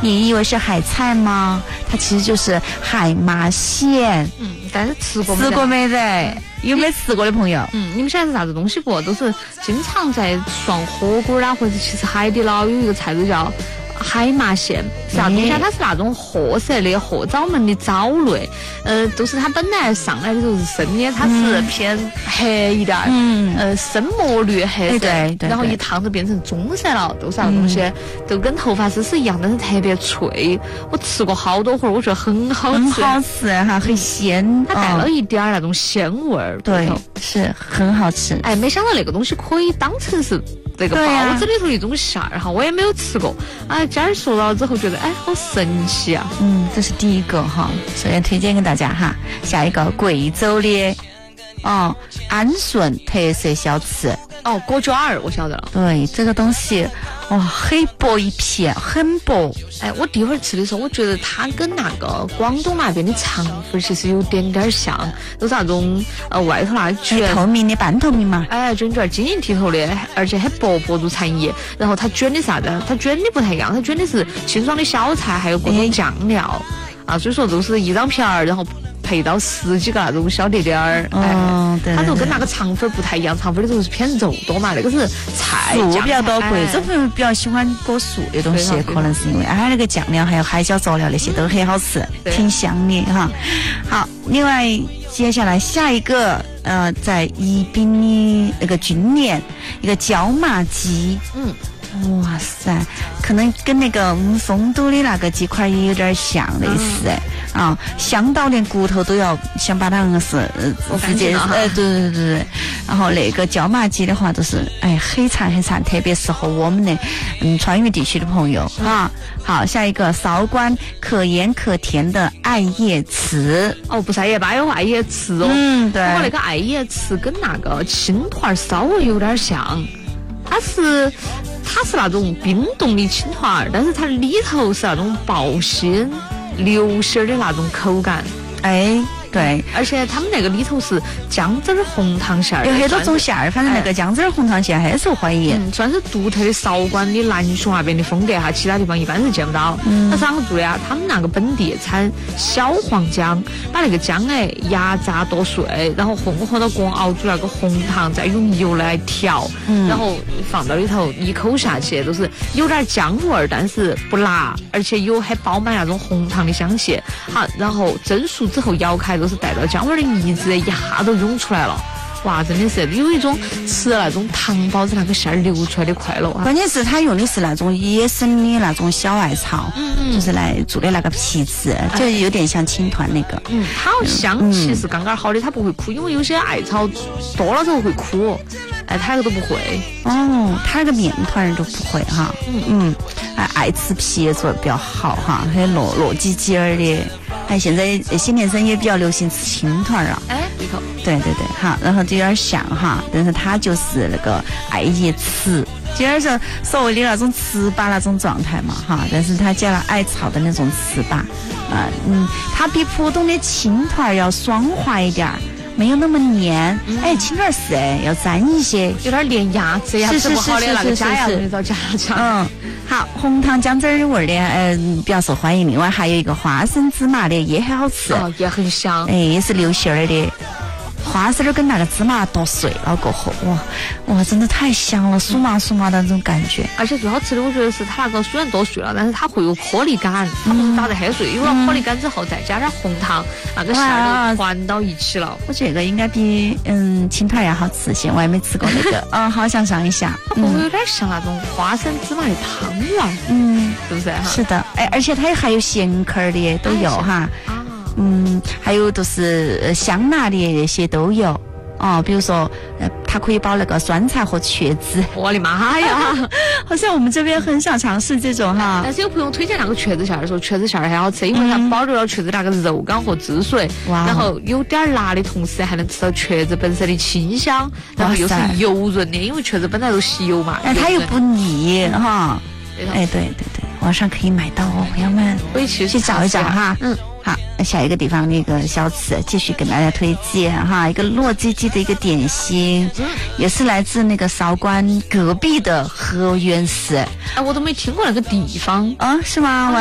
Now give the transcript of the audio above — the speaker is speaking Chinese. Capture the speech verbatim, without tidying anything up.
你以为是海菜吗？它其实就是海麻线。 嗯，但是吃过没？ 吃过没得？有没有吃过的朋友？ 嗯，你们晓得是啥子东西不？都是经常在涮火锅啦，或者其实海底捞有一个菜都叫海麻线，是啥东西啊？它是那种褐色的褐枣焖的藻类，呃，都是它本来上来的时候是生的，它是偏黑一点，嗯，呃，深墨绿黑色， 对对， 然后一烫就变成棕色了，都是那东西，嗯、都跟头发丝是一样，但是特别脆。我吃过好多回，我觉得很好吃， 很好吃哈，很鲜， 它带了一点那种鲜味儿， 对，是很好吃。 哎，没想到那个东西可以当成是这个包子里头一种馅儿哈，我也没有吃过。哎，今儿说到之后觉得哎，好神奇啊！ 嗯，这是第一个哈，首先推荐给大家哈。下一个贵州的哦安顺特色小吃哦，果卷儿我晓得了。 对，这个东西哇，很薄一片，很薄。 哎，我第会儿吃的时候，我觉得它跟那个广东那边的肠粉其实有点点像，都是那种呃外头那卷透明的半透明嘛。 哎，卷卷晶莹剔透的，而且很薄薄如蝉翼。然后它卷的啥子？它卷的不太一样，它卷的是清爽的小菜，还有各种酱料、哎、啊，所以说都是一张片儿，然后配到十几个那种小碟碟儿， 哦，对， 它就跟那个肠粉不太一样，肠粉的时候是偏肉多嘛，那个是菜素比较多，贵州朋友比较喜欢裹素的东西，可能是因为它那个酱料还有海椒佐料那些都很好吃，挺香的哈。好，另外接下来下一个呃，在宜宾的那个军连一个椒麻鸡，嗯。哇塞，可能跟那个丰都的那个鸡块也有点像类似哎、嗯、啊，香到连骨头都要想把它是呃直接呃对对对对，然后那个椒麻鸡的话都是哎很长很长，特别适合我们的嗯川渝地区的朋友啊。好，下一个韶关可盐可甜的艾叶糍哦，不是艾叶粑，有艾叶糍哦。 嗯，对。 不过那个艾叶糍跟那个青团稍微有点像，它是。它是那种冰冻的青团，但是它里头是那种爆心流心的那种口感。 哎，对， 而且他们那个里头是姜汁儿红糖馅儿， 有很多种馅儿，反正那个姜汁儿红糖馅很受欢迎、 嗯，算是独特的韶关的南雄那边的风格哈，其他地方一般是见不到。嗯，那是啷个做的啊？他们那个本地产小黄姜，把那个姜哎压榨剁碎，然后混合到锅熬煮那个红糖，再用油来调，嗯，然后放到里头，一口下去都是有点姜味儿，但是不辣，而且有还包满那种红糖的香气。好，然后蒸熟之后摇开，都是带到姜味儿的腻子，一下都涌出来了。哇，真的是有一种吃那种糖包子那个馅儿流出来的快乐啊！ 关键是他用的是那种野生的那种小艾草， 嗯嗯， 就是来做的那个皮子，就有点像青团那个。 嗯，它香气是刚刚好的，它不会苦，因为有些艾草多了之后会苦。哎，它那个都不会。 哦，它那个面团都不会哈。嗯嗯，哎，爱吃皮做的比较好哈，还有糯糯叽叽儿的。哎，现在新年生也比较流行吃青团啊。 哎，里头。 对对对，好，然后就有点像哈，但是它就是那个艾叶糍，就有点像所谓的那种糍粑那种状态嘛哈，但是它加了艾草的那种糍粑，啊嗯，它比普通的青团要爽滑一点儿。没有那么黏，嗯、哎，青团是哎，要粘一些， 有点连牙齿，牙齿不好的那个假牙容易遭夹夹。 嗯，好，红糖姜汁儿味儿的，嗯、呃，比较受欢迎。另外还有一个花生芝麻的也很好吃， 哦，也很香， 哎，也是流心儿的。花生儿跟那个芝麻剁碎了过后，哇哇，真的太香了，酥麻酥麻的那种感觉。 而且最好吃的，我觉得是它那个虽然剁碎了，但是它会有颗粒感，它不是打得很碎，有了颗粒感之后再加点红糖，那个馅儿就团到一起了。 我觉得这个应该比嗯青团要好吃些，我还没吃过那个，嗯，好想尝一下。 它会有点像那种花生芝麻的汤圆，嗯，是不是？ 是的，哎，而且它还有咸口的都有哈。嗯，还有都是香辣的那些都有哦，比如说呃，它可以包那个酸菜和茄子。 我的妈呀， 好像我们这边很少尝试这种哈。 但是有朋友推荐那个茄子馅儿的时候，茄子馅儿还好吃，因为它保留了茄子那个肉干和汁水，嗯、然后有点辣的同时还能吃到茄子本身的清香，然后又是油润的，因为茄子本来都吸油嘛。 哎，它又不腻哈。哎，对对对，网上可以买到哦，朋友们可以去去找一找哈。 嗯。 好，下一个地方那个小吃继续跟大家推荐哈，一个糯叽叽的一个点心，嗯、也是来自那个韶关隔壁的河源市。 哎，我都没听过那个地方啊，是吗？